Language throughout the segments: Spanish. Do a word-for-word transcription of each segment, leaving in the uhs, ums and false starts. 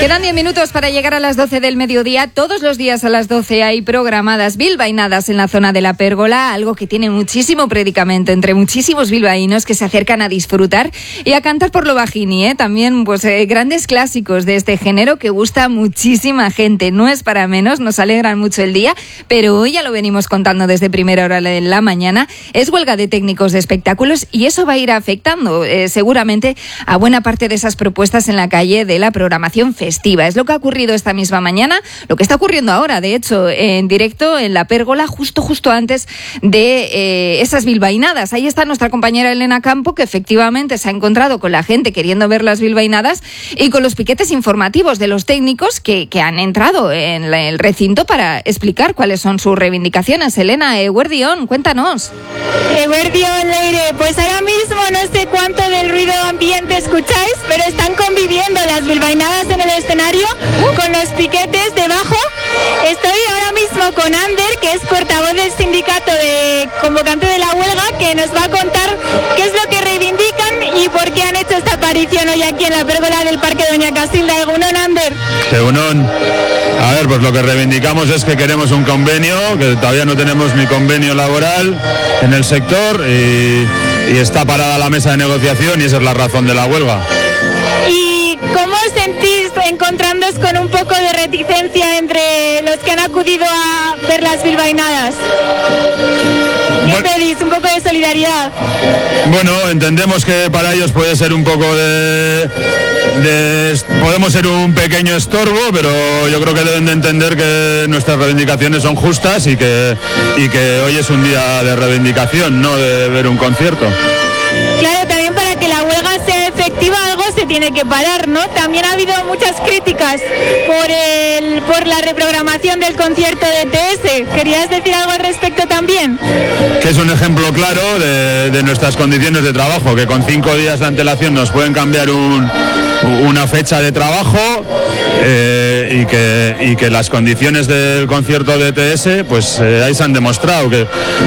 Quedan diez minutos para llegar a las doce del mediodía. Todos los días a las doce hay programadas bilbainadas en la zona de la Pérgola, algo que tiene muchísimo predicamento entre muchísimos bilbaínos que se acercan a disfrutar y a cantar por lo bajini, ¿eh? También pues eh, grandes clásicos de este género que gusta a muchísima gente. No es para menos, nos alegran mucho el día, pero hoy ya lo venimos contando desde primera hora de la mañana. Es huelga de técnicos de espectáculos y eso va a ir afectando eh, seguramente a buena parte de esas propuestas en la calle de la programación festiva. Es lo que ha ocurrido esta misma mañana, lo que está ocurriendo ahora, de hecho, en directo en la Pérgola, justo justo antes de eh, esas bilbainadas. Ahí está nuestra compañera Elena Campo, que efectivamente se ha encontrado con la gente queriendo ver las bilbainadas y con los piquetes informativos de los técnicos que, que han entrado en la, el recinto para explicar cuáles son sus reivindicaciones. Elena, Eguerdión, cuéntanos. Eguerdión, Leire, pues ahora mismo no sé cuánto del ruido ambiente escucháis, pero están conviviendo las bilbainadas en el escenario con los piquetes debajo. Estoy ahora mismo con Ander, que es portavoz del sindicato de convocante de la huelga, que nos va a contar qué es lo que reivindican y por qué han hecho esta aparición hoy aquí en la Pérgola del Parque Doña Casilda. Egunon, Ander. Egunon. A ver, pues lo que reivindicamos es que queremos un convenio, que todavía no tenemos ni convenio laboral en el sector y, y está parada la mesa de negociación y esa es la razón de la huelga. ¿Y cómo os sentís encontrándoos con un poco de reticencia entre los que han acudido a ver las bilbainadas? ¿Qué bueno, pedís? ¿Un poco de solidaridad? Bueno, entendemos que para ellos puede ser un poco de, de... podemos ser un pequeño estorbo, pero yo creo que deben de entender que nuestras reivindicaciones son justas y que, y que hoy es un día de reivindicación, no de ver un concierto. Claro, también para que la huelga sea efectiva algo se tiene que parar, ¿no? También ha habido muchas críticas por el por la reprogramación del concierto de T S. ¿Querías decir algo al respecto también? Que es un ejemplo claro de, de nuestras condiciones de trabajo, que con cinco días de antelación nos pueden cambiar un, una fecha de trabajo eh, y, que, y que las condiciones del concierto de T S, pues eh, ahí se han demostrado que eh,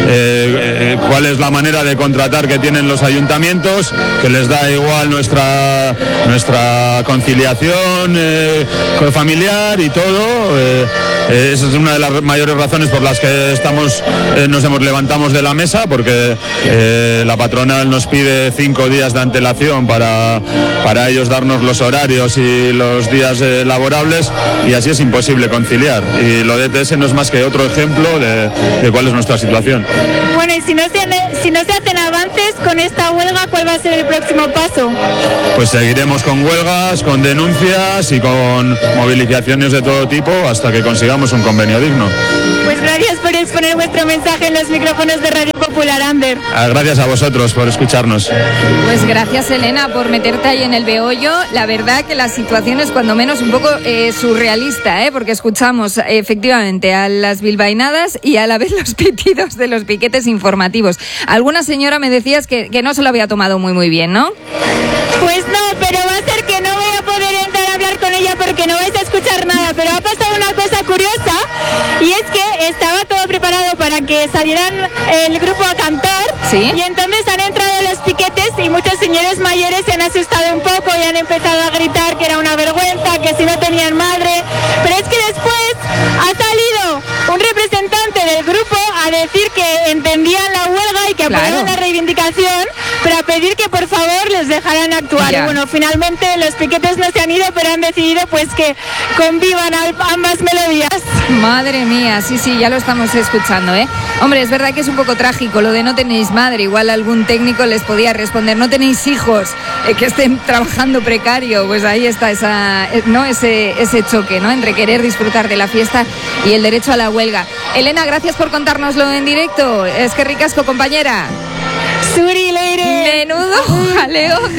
eh, cuál es la manera de contratar que tienen los ayuntamientos, que les da igual nuestra nuestra conciliación eh, familiar y todo. Eh, eh, esa es una de las mayores razones por las que estamos eh, nos hemos levantamos de la mesa, porque eh, la patronal nos pide cinco días de antelación para, para ellos darnos los horarios y los días eh, laborables, y así es imposible conciliar. Y lo de E T S no es más que otro ejemplo de, de cuál es nuestra situación. Bueno, y si no se, si no se hacen avances con esta huelga, ¿cuál va a ser el próximo paso? Pues seguiremos con huelgas, con denuncias y con movilizaciones de todo tipo hasta que consigamos un convenio digno. Pues gracias por exponer vuestro mensaje en los micrófonos de Radio Popular, Ander. Gracias a vosotros por escucharnos. Pues gracias, Elena, por meterte ahí en el meollo. La verdad que la situación es cuando menos un poco eh, surrealista, ¿eh? Porque escuchamos eh, efectivamente a las bilbainadas y a la vez los pitidos de los piquetes informativos. Alguna señora me decías que, que no se lo había tomado muy muy bien, ¿no? Pues no, pero va a ser que no voy a poder entrar a hablar con ella porque no vais a escuchar nada, pero ha pasado una cosa curiosa, y es que estaba todo preparado para que salieran el grupo a cantar. ¿Sí? Y entonces han entrado los piquetes y muchos señores mayores se han asustado un poco y han empezado a gritar que era una vergüenza, que si no tenían madre, pero es que después ha salido un representante del grupo a decir que entendían la huelga y que claro. apoyaban la reivindicación, pero a pedir que por favor les dejaran actuar. Ya. Y bueno, finalmente los piquetes no se han ido, pero han decidido pues que convivan ambas melodías. Madre mía, sí, sí, ya lo estamos escuchando, ¿eh? Hombre, es verdad que es un poco trágico lo de no tenéis madre. Igual algún técnico les podía responder, no tenéis hijos eh, que estén trabajando precario. Pues ahí está esa, no ese, ese choque, ¿no? Entre querer disfrutar de la fiesta y el derecho a la huelga. Elena, gracias por contárnoslo en directo. Es que ricasco, compañera. Suri, Leire. Menudo jaleo de,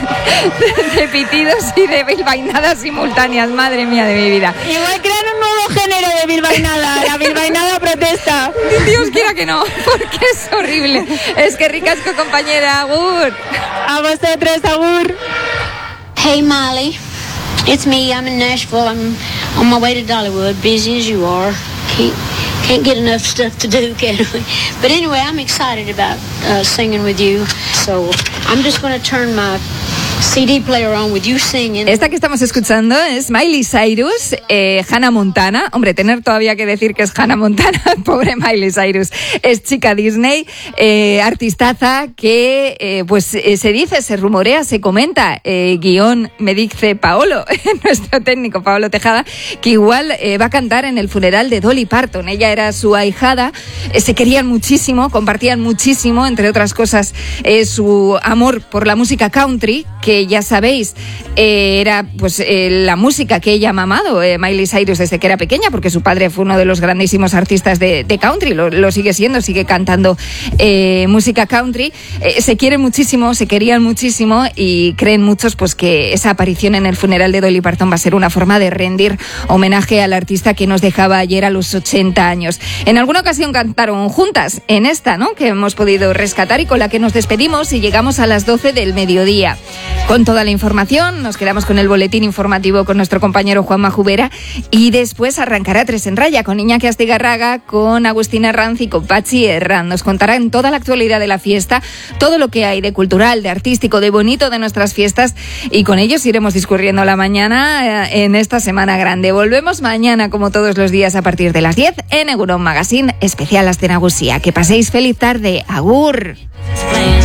de, de pitidos y de bilbainadas simultáneas, madre mía de mi vida. Igual crean un nuevo género de bilbainada, la bilbainada protesta. Dios quiera que no, porque es horrible. Es que ricasco, compañera. Agur. A vosotros, agur. Hey Molly, it's me. I'm in Nashville. I'm on my way to Dollywood, busy as you are. Can't, can't get enough stuff to do, can we? But anyway, I'm excited about uh, singing with you. So I'm just going to turn my C D player on with you singing. Esta que estamos escuchando es Miley Cyrus, eh, Hannah Montana. Hombre, tener todavía que decir que es Hannah Montana, pobre Miley Cyrus. Es chica Disney, eh, artistaza que, eh, pues eh, se dice, se rumorea, se comenta, eh, guión me dice Paolo, nuestro técnico Paolo Tejada, que igual eh, va a cantar en el funeral de Dolly Parton. Ella era su ahijada, eh, se querían muchísimo, compartían muchísimo, entre otras cosas, eh, su amor por la música country, que ya sabéis, eh, era pues eh, la música que ella ha mamado, eh, Miley Cyrus, desde que era pequeña, porque su padre fue uno de los grandísimos artistas de, de country, lo, lo sigue siendo, sigue cantando eh, música country. Eh, se quieren muchísimo, se querían muchísimo y creen muchos pues que esa aparición en el funeral de Dolly Parton va a ser una forma de rendir homenaje al artista que nos dejaba ayer a los ochenta años. En alguna ocasión cantaron juntas, en esta, ¿no?, que hemos podido rescatar y con la que nos despedimos y llegamos a las doce del mediodía. Con toda la información, nos quedamos con el boletín informativo con nuestro compañero Juanma Jubera y después arrancará Tres en Raya con Iñaki Astigarraga, con Agustina Ranz y con Pachi Herrán. Nos contarán toda la actualidad de la fiesta, todo lo que hay de cultural, de artístico, de bonito de nuestras fiestas y con ellos iremos discurriendo la mañana en esta Semana Grande. Volvemos mañana como todos los días a partir de las diez en Egunon Magazine, especial Aste Nagusia. Que paséis feliz tarde. Agur.